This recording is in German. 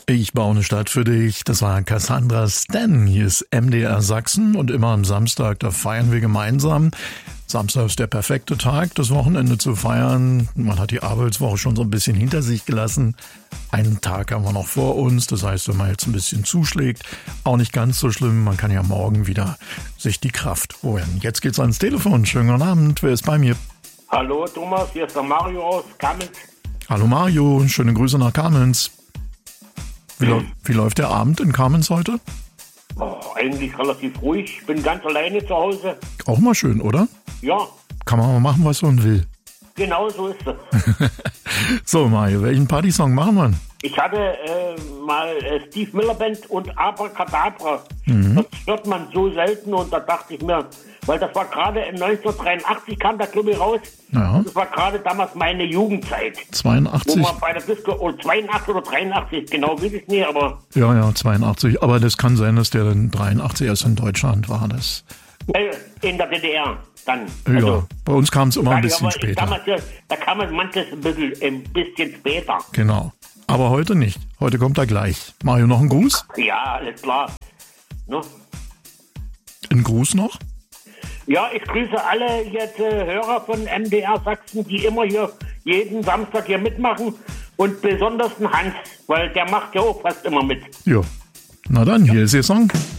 Ich baue eine Stadt für dich. Das war Cassandra Stan. Hier ist MDR Sachsen und immer am Samstag, da feiern wir gemeinsam. Samstag ist der perfekte Tag, das Wochenende zu feiern. Man hat die Arbeitswoche schon so ein bisschen hinter sich gelassen. Einen Tag haben wir noch vor uns. Das heißt, wenn man jetzt ein bisschen zuschlägt, auch nicht ganz so schlimm. Man kann ja morgen wieder sich die Kraft holen. Jetzt geht's ans Telefon. Schönen guten Abend. Wer ist bei mir? Hallo Thomas, hier ist der Mario aus Kamenz. Hallo Mario, schöne Grüße nach Kamenz. Wie läuft der Abend in Kamenz heute? Eigentlich relativ ruhig. Ich bin ganz alleine zu Hause. Auch mal schön, oder? Ja, Kann man mal machen, was man will. genau so ist es. So Mario, welchen Partysong machen wir? Ich hatte mal Steve Miller Band und Abracadabra. Das hört man so selten und da dachte ich mir, weil das war gerade 1983 kam der Club raus. Ja. Das war gerade damals meine Jugendzeit. 82? Wo man bei der Disco, 82 oder 83, genau weiß ich nicht, aber Ja, 82. Aber das kann sein, dass der dann 83 erst in Deutschland war. Das. in der DDR dann. Ja, bei uns kam es immer ein bisschen aber später. Da kam es manches ein bisschen später. Genau. Aber heute nicht. Heute kommt er gleich. Mario, noch ein Gruß? Ja, alles klar. Ne? Ein Gruß noch? Ja, ich grüße alle jetzt Hörer von MDR Sachsen, die immer hier jeden Samstag hier mitmachen. Und besonders den Hans, weil der macht ja auch fast immer mit. Ja. Na dann, hier ist Ihr Song.